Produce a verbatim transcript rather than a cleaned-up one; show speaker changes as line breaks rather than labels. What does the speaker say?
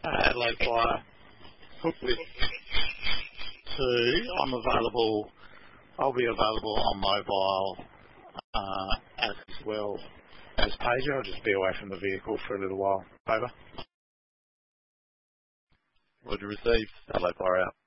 uh, Adelaide Fire, hook with two. I'm available, I'll be available on mobile uh, as well as pager. I'll just be away from the vehicle for a little while. Over.
Roger received. Adelaide Fire out.